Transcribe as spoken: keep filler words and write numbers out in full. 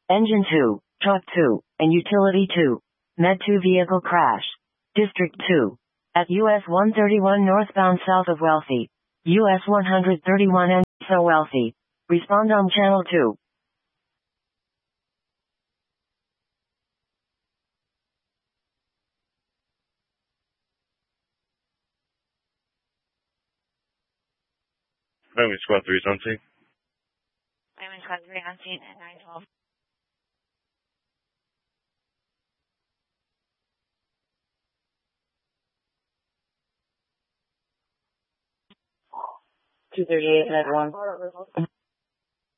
Engine two, Truck two, and Utility two. Med two vehicle crash. District two. At U S one thirty-one northbound south of Wealthy. U S one thirty-one and so Wealthy. Respond on channel two. Highway Squad three is on scene. Highway Squad three on scene at nine twelve. two thirty-eight at one.